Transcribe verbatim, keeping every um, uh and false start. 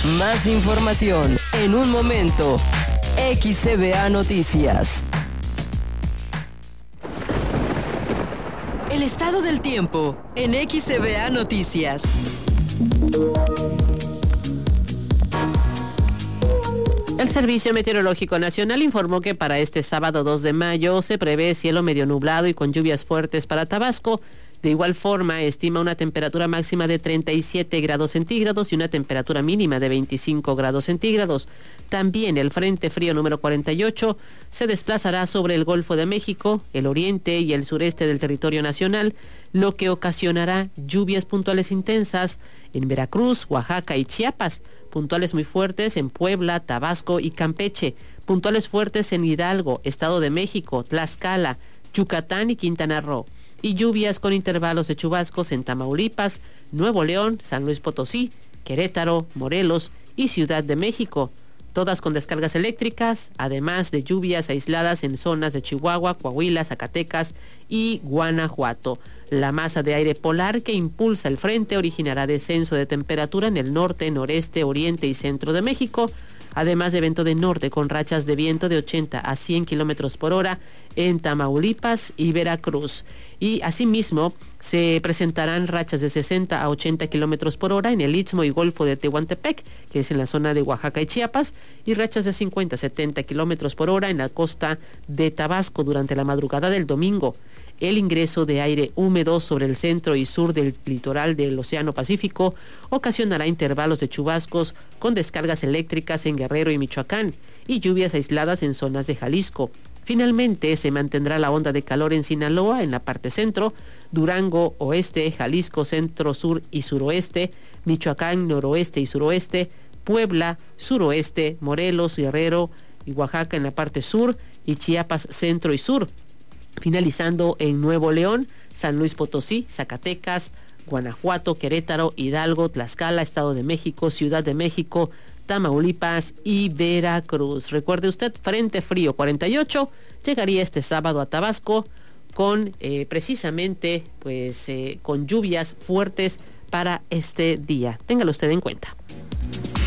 Más información en un momento. X C B A Noticias. El estado del tiempo en X C B A Noticias. El Servicio Meteorológico Nacional informó que para este sábado dos de mayo se prevé cielo medio nublado y con lluvias fuertes para Tabasco. De igual forma, estima una temperatura máxima de treinta y siete grados centígrados y una temperatura mínima de veinticinco grados centígrados. También el Frente Frío número cuarenta y ocho se desplazará sobre el Golfo de México, el oriente y el sureste del territorio nacional, lo que ocasionará lluvias puntuales intensas en Veracruz, Oaxaca y Chiapas, puntuales muy fuertes en Puebla, Tabasco y Campeche, puntuales fuertes en Hidalgo, Estado de México, Tlaxcala, Yucatán y Quintana Roo, y lluvias con intervalos de chubascos en Tamaulipas, Nuevo León, San Luis Potosí, Querétaro, Morelos y Ciudad de México, todas con descargas eléctricas, además de lluvias aisladas en zonas de Chihuahua, Coahuila, Zacatecas y Guanajuato. La masa de aire polar que impulsa el frente originará descenso de temperatura en el norte, noreste, oriente y centro de México, además de viento de norte con rachas de viento de ochenta a cien kilómetros por hora en Tamaulipas y Veracruz. Y asimismo se presentarán rachas de sesenta a ochenta kilómetros por hora en el Istmo y Golfo de Tehuantepec, que es en la zona de Oaxaca y Chiapas, y rachas de cincuenta a setenta kilómetros por hora en la costa de Tabasco durante la madrugada del domingo. El ingreso de aire húmedo sobre el centro y sur del litoral del Océano Pacífico ocasionará intervalos de chubascos con descargas eléctricas en Guerrero y Michoacán y lluvias aisladas en zonas de Jalisco. Finalmente, se mantendrá la onda de calor en Sinaloa, en la parte centro, Durango, oeste, Jalisco, centro, sur y suroeste, Michoacán, noroeste y suroeste, Puebla, suroeste, Morelos, Guerrero y Oaxaca en la parte sur y Chiapas, centro y sur. Finalizando en Nuevo León, San Luis Potosí, Zacatecas, Guanajuato, Querétaro, Hidalgo, Tlaxcala, Estado de México, Ciudad de México, Tamaulipas y Veracruz. Recuerde usted, Frente Frío cuarenta y ocho llegaría este sábado a Tabasco con eh, precisamente pues eh, con lluvias fuertes para este día. Téngalo usted en cuenta.